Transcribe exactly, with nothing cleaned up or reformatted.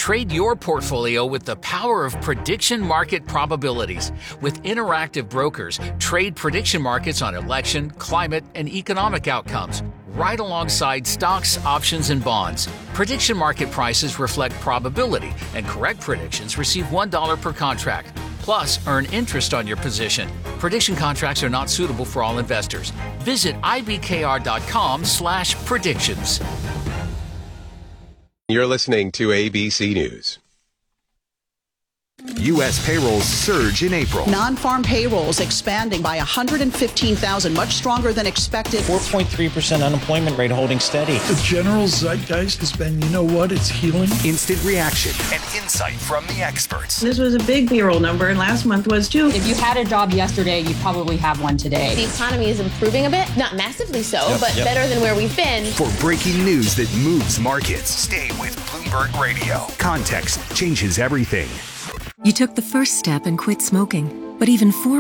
Trade your portfolio with the power of prediction market probabilities. With interactive brokers, trade prediction markets on election, climate, and economic outcomes, right alongside stocks, options, and bonds. Prediction market prices reflect probability, and correct predictions receive one dollar per contract. Plus, earn interest on your position. Prediction contracts are not suitable for all investors. Visit ibkr.com slash predictions. You're listening to A B C News. U S payrolls surge in April. Non-farm payrolls expanding by one hundred fifteen thousand, much stronger than expected. four point three percent unemployment rate holding steady. The general zeitgeist has been, you know what, it's healing. Instant reaction and insight from the experts. This was a big payroll number, and last month was too. If you had a job yesterday, you probably have one today. The economy is improving a bit, not massively so, yep, but yep. better than where we've been. For breaking news that moves markets, stay with Bloomberg Radio. Context changes everything. You took the first step and quit smoking, but even four